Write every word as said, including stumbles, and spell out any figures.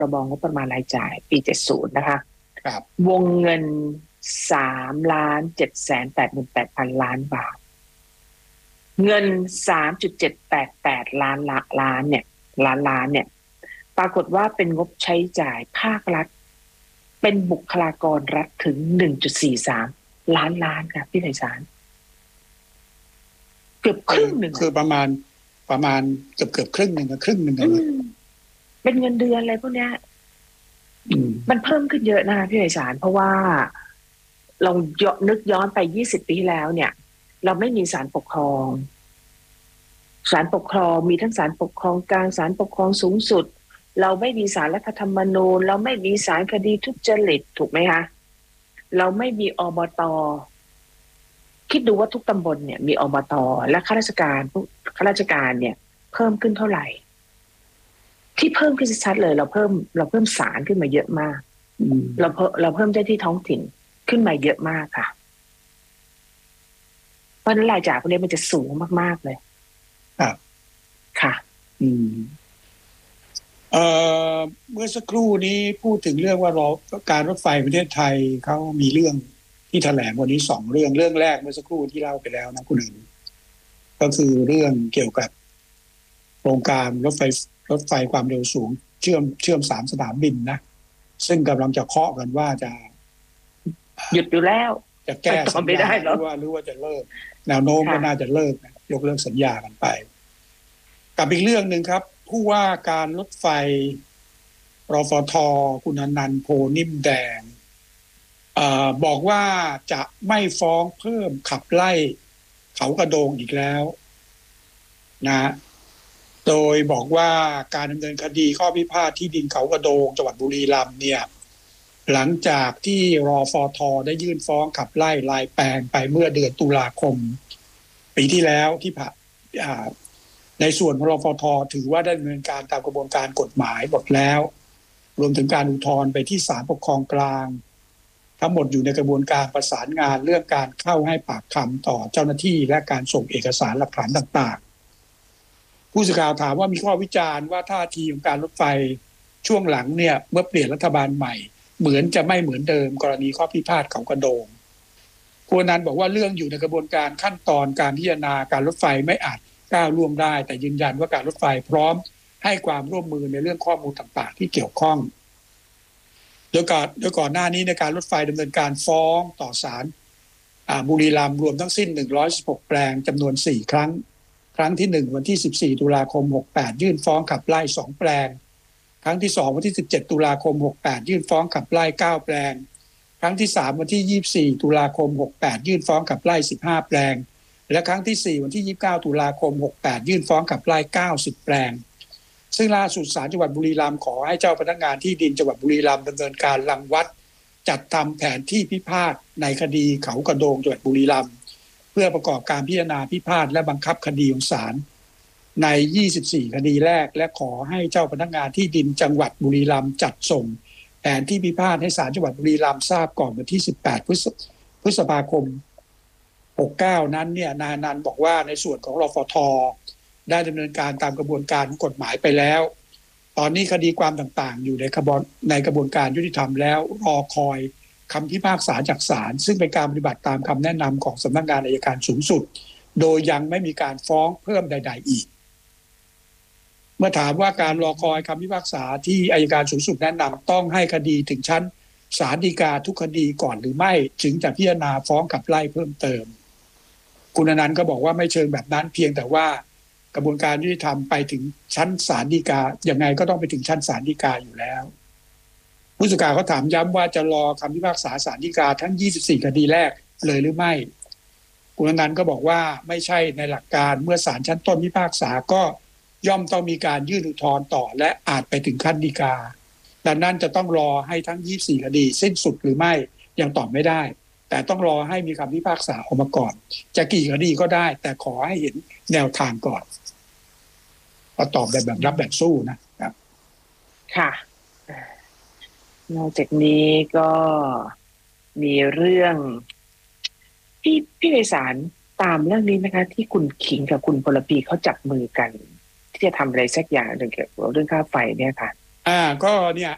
รบงบประมาณรายจ่ายปีเจ็ดสิบนะคะครับวงเงินสามล้านเจ็ดแสนแปดหมื่นแปดพันล้านบาทเงิน สามจุดเจ็ดแปดแปด ล้านล้านเนี่ยล้านล้านเนี่ยปรากฏว่าเป็นงบใช้จ่ายภาครัฐเป็นบุคลากรรัฐถึง หนึ่งจุดสี่สาม ล้านล้านค่ะพี่ไพศาลเกือบครึ่งหนึ่งคือประมาณประมาณเกือบเกือบครึ่งหนึ่งครึ่งหนึ่งเลยเป็นเงินเดือนอะไรพวกเนี้ยมันเพิ่มขึ้นเยอะนะคะพี่ไพศาลเพราะว่าเรานึกย้อนไปยี่สิบปีแล้วเนี่ยเราไม่มีศาลปกครองศาลปกครองมีทั้งศาลปกครองกลางศาลปกครองสูงสุดเราไม่มีศาลรัฐธรรมนูญเราไม่มีศาลคดีทุจริตถูกไหมคะเราไม่มีอบต.คิดดูว่าทุกตำบลเนี่ยมีอบต.และข้าราชการข้าราชการเนี่ยเพิ่มขึ้นเท่าไหร่ที่เพิ่มขึ้นชัดเลยเราเพิ่มเราเพิ่มศาลขึ้นมาเยอะมากเราเพิ่มเราเพิ่มเจ้าที่ท้องถิ่นขึ้นมาเยอะมากค่ะเพราะนั้นรายจ่ายพวกนี้มันจะสูงมากๆเลยครับค่ะอืมเอ่อเมื่อสักครู่นี้พูดถึงเรื่องว่ารอการรถไฟประเทศไทยเขามีเรื่องที่แถลงวันนี้สองเรื่องเรื่องแรกเมื่อสักครู่ที่เล่าไปแล้วนะคุณหนึ่งก็คือเรื่องเกี่ยวกับโครงการรถไฟรถไฟความเร็วสูงเชื่อมเชื่อมสามสนามบินนะซึ่งกำลังจะเคาะกันว่าจะหยุดอยู่แล้วจะแก้สัญญาหรือว่าหรือว่าจะเลิกแนวโน้มก็น่าจะเลิกนะยกเลิกสัญญากันไปกับอีกเรื่องหนึ่งครับผู้ว่าการรถไฟรฟท.คุณอนันต์โพนิ่มแดงเอ่อบอกว่าจะไม่ฟ้องเพิ่มขับไล่เขากระโดงอีกแล้วนะโดยบอกว่าการดำเนินคดีข้อพิพาทที่ดินเขากระโดงจังหวัดบุรีรัมย์เนี่ยหลังจากที่รฟท.ได้ยื่นฟ้องขับไล่ลายแปลงไปเมื่อเดือนตุลาคมปีที่แล้วที่ผ่านในส่วนของรฟท.ถือว่าได้ดำเนินการตามกระบวนการกฎหมายหมดแล้วรวมถึงการอุทธรณ์ไปที่ศาลปกครองกลางทั้งหมดอยู่ในกระบวนการประสานงานเรื่องการเข้าให้ปากคำต่อเจ้าหน้าที่และการส่งเอกสารหลักฐานต่างๆผู้สื่อข่าวถามว่ามีข้อวิจารณ์ว่าท่าทีของการรถไฟช่วงหลังเนี่ยเมื่อเปลี่ยนรัฐบาลใหม่เหมือนจะไม่เหมือนเดิมกรณีข้อพิพาทเขากระโดงคุณอนันต์บอกว่าเรื่องอยู่ในกระบวนการขั้นตอนการพิจารณาการรถไฟไม่อาจก้าวล่วงได้แต่ยืนยันว่าการรถไฟพร้อมให้ความร่วมมือในเรื่องข้อมูลต่างๆที่เกี่ยวข้องโดยก่อนโดยก่อนหน้านี้ในการรถไฟดำเนินการฟ้องต่อศาลบุรีรัมย์รวมทั้งสิ้นหนึ่งร้อยสิบหกแปลงจำนวนสี่ครั้งครั้งที่หนึ่งวันที่สิบสี่ตุลาคมหกสิบแปดยื่นฟ้องขับไล่สองแปลงครั้งที่สองวันที่สิบเจ็ดตุลาคมหกสิบแปดยื่นฟ้องขับไล่เก้าแปลงครั้งที่สามวันที่ยี่สิบสี่ตุลาคมหกสิบแปดยื่นฟ้องขับไล่สิบห้าแปลงและครั้งที่สี่วันที่ยี่สิบเก้าตุลาคมหกสิบแปดยื่นฟ้องขับไล่เก้าสิบแปลงซึ่งล่าสุดศาลจังหวัดบุรีรัมย์ขอให้เจ้าพนักงานที่ดินจังหวัดบุรีรัมย์ดำเนินการรังวัดจัดทำแผนที่พิพาทในคดีเขากระโดงจังหวัดบุรีรัมย์เพื่อประกอบการพิจารณาพิพาทและบังคับคดีของศาลในยี่สิบสี่คดีแรกและขอให้เจ้าพนักงานที่ดินจังหวัดบุรีรัมย์จัดส่งแผนที่พิพาทให้ศาลจังหวัดบุรีรัมย์ทราบก่อนวันที่สิบแปดพฤษภาคมหกสิบเก้านั้นเนี่ยนายอนันต์บอกว่าในส่วนของรฟท.ได้ดำเนินการตามกระบวนการกฎหมายไปแล้วตอนนี้คดีความต่างๆอยู่ในกระบวนในกระบวนการยุติธรรมแล้วรอคอยคำพิพากษาจากศาลซึ่งเป็นการปฏิบัติตามคำแนะนำของสำนักงานอัยการสูงสุดโดยยังไม่มีการฟ้องเพิ่มใดๆอีกเมื่อถามว่าการรอคอยคำพิพากษาที่อัยการสูงสุดแนะนำต้องให้คดีถึงชั้นศาลฎีกาทุกคดีก่อนหรือไม่ถึงจะพิจารณาฟ้องขับไล่เพิ่มเติมคุณอนันต์ก็บอกว่าไม่เชิงแบบนั้นเพียงแต่ว่ากระบวนการยุติธรรมไปถึงชั้นศาลฎีกายังไงก็ต้องไปถึงชั้นศาลฎีกาอยู่แล้วผู้สื่อข่าวเขาถามย้ำว่าจะรอคำพิพากษาศาลฎีกาทั้งยี่สิบสี่คดีแรกเลยหรือไม่คุณอนันต์ก็บอกว่าไม่ใช่ในหลักการเมื่อศาลชั้นต้นพิพากษาก็ย่อมต้องมีการยื่นอุทธรณ์ต่อและอาจไปถึงขั้นฎีกาดังนั้นจะต้องรอให้ทั้งยี่สิบสี่คดีสิ้นสุดหรือไม่ยังตอบไม่ได้แต่ต้องรอให้มีคำพิพากษาออกมาก่อนจะกี่คดีก็ได้แต่ขอให้เห็นแนวทางก่อนก็ตอบแบบแบบรับแบบสู้นะครับค่ะนอกจากนี้ก็มีเรื่องพี่พี่ไพศาลตามเรื่องนี้นะคะที่คุณขิงกับคุณพลปีเขาจับมือกันที่จะทำอะไรสักอย่างเกี่ยวกับเรื่องค่าไฟเนี่ยค่ะอ่าก็เนี่ย